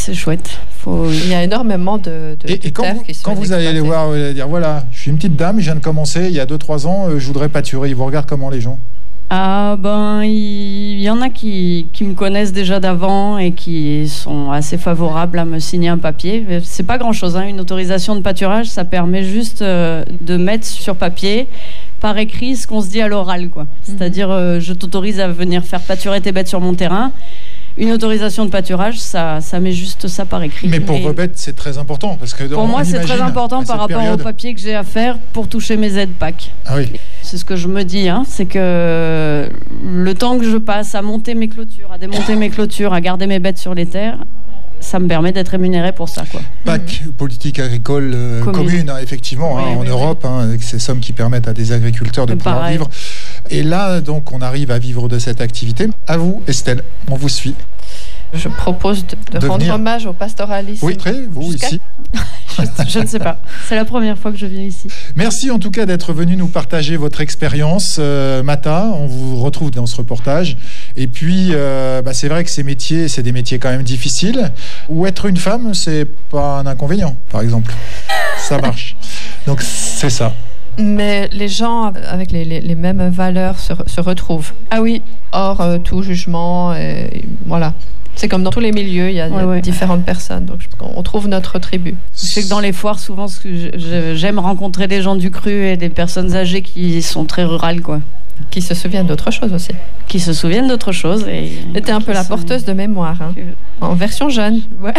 c'est chouette. Il y a énormément de terres qui sont quand vous allez les voir, vous allez dire voilà, je suis une petite dame, je viens de commencer, il y a 2-3 ans, je voudrais pâturer. Ils vous regardent comment les gens? Ah ben, il y en a qui me connaissent déjà d'avant et qui sont assez favorables à me signer un papier. C'est pas grand-chose, hein. Une autorisation de pâturage, ça permet juste de mettre sur papier, par écrit, ce qu'on se dit à l'oral, quoi. C'est-à-dire, je t'autorise à venir faire pâturer tes bêtes sur mon terrain. Une autorisation de pâturage, ça met juste ça par écrit. Mais pour vos bêtes, c'est très important. Parce que pour moi, c'est très important par rapport au papier que j'ai à faire pour toucher mes aides PAC. Ah oui. C'est ce que je me dis, hein, c'est que le temps que je passe à monter mes clôtures, à démonter mes clôtures, à garder mes bêtes sur les terres, ça me permet d'être rémunéré pour ça, quoi. PAC, politique agricole commune, hein, effectivement, oui, en Europe, hein, avec ces sommes qui permettent à des agriculteurs de pouvoir vivre. Et là, donc, on arrive à vivre de cette activité. À vous, Estelle, on vous suit. Je propose de rendre hommage au pastoralisme. Oui, vous ici. Je ne sais pas. C'est la première fois que je viens ici. Merci en tout cas d'être venu nous partager votre expérience. Mata, on vous retrouve dans ce reportage. Et puis, c'est vrai que ces métiers, c'est des métiers quand même difficiles. Où être une femme, c'est pas un inconvénient, par exemple. Ça marche. Donc, c'est ça. Mais les gens avec les mêmes valeurs se retrouvent. Ah oui. Hors tout jugement. Et voilà. C'est comme dans tous les milieux, il y a différentes personnes. Donc, on trouve notre tribu. Je sais que dans les foires, souvent, j'aime rencontrer des gens du cru et des personnes âgées qui sont très rurales, quoi. Qui se souviennent d'autre chose aussi. Qui se souviennent d'autre chose. C'était un peu la porteuse de mémoire, hein. En version jeune. Ouais.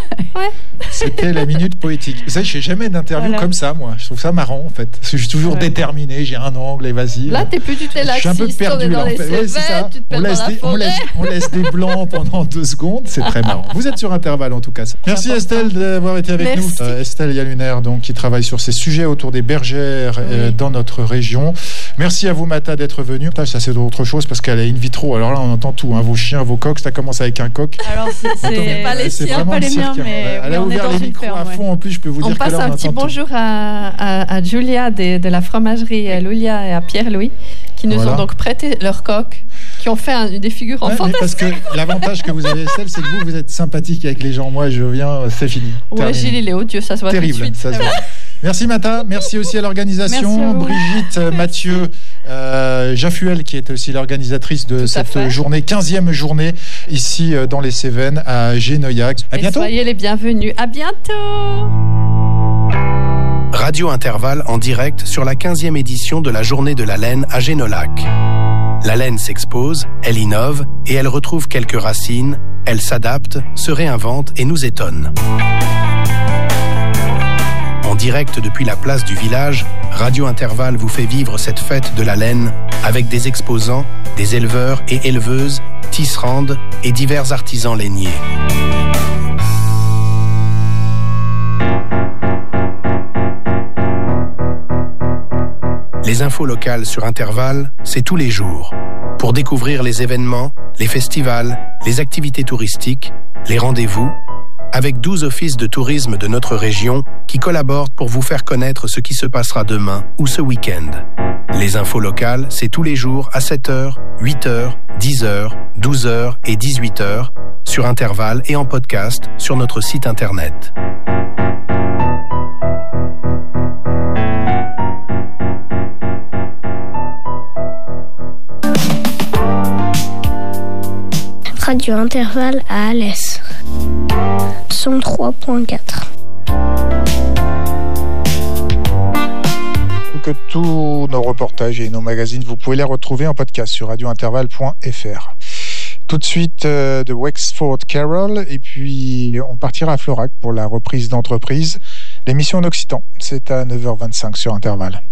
C'était la minute poétique. Vous savez, je fais jamais d'interview comme ça, moi. Je trouve ça marrant, en fait. Parce que je suis toujours déterminé, j'ai un angle et vas-y. Là, t'es plus du tout laxiste. Je suis un peu perdu, là, en fait. Ouais, c'est ça. On laisse des blancs pendant 2 secondes. C'est très marrant. Vous êtes sur Intervalle, en tout cas. Merci Estelle d'avoir été avec nous. Estelle Yaluner, donc, qui travaille sur ces sujets autour des bergères dans notre région. Merci à vous, Mata, d'être venue. Ça, c'est autre chose parce qu'elle est in vitro. Alors là, on entend tout, hein. Vos chiens, vos coqs. Ça commence avec un coq. Alors, c'est pas les siens, pas les miens, mais elle a ouvert les micros à fond. En plus, je peux vous dire que là, on passe un petit bonjour à Julia de la fromagerie Lulia et à Pierre-Louis qui nous ont donc prêté leurs coqs, qui ont fait des figures fantastiques. Parce que l'avantage que vous avez, Estelle, c'est que vous êtes sympathique avec les gens. Moi, je viens, c'est fini. Ouais, Gilles, il est odieux, ça se voit terrible, tout de suite. Ça se voit. Merci Mata, merci aussi à l'organisation, Brigitte, Mathieu, Jaffuel qui est aussi l'organisatrice de cette journée, 15e journée ici dans les Cévennes à Génoyac. À bientôt. Soyez les bienvenus, à bientôt. Radio Intervalle en direct sur la 15e édition de la Journée de la laine à Génolac. La laine s'expose, elle innove et elle retrouve quelques racines, elle s'adapte, se réinvente et nous étonne. En direct depuis la place du village, Radio Intervalle vous fait vivre cette fête de la laine avec des exposants, des éleveurs et éleveuses, tisserandes et divers artisans lainiers. Les infos locales sur Intervalle, c'est tous les jours. Pour découvrir les événements, les festivals, les activités touristiques, les rendez-vous, avec 12 offices de tourisme de notre région qui collaborent pour vous faire connaître ce qui se passera demain ou ce week-end. Les infos locales, c'est tous les jours à 7h, 8h, 10h, 12h et 18h sur Intervalle et en podcast sur notre site internet. Radio Intervalle à Alès. 103.4. Que tous nos reportages et nos magazines, vous pouvez les retrouver en podcast sur radiointervalle.fr. Tout de suite de Wexford Carol, et puis on partira à Florac pour la reprise d'entreprise. L'émission en occitan, c'est à 9h25 sur Intervalle.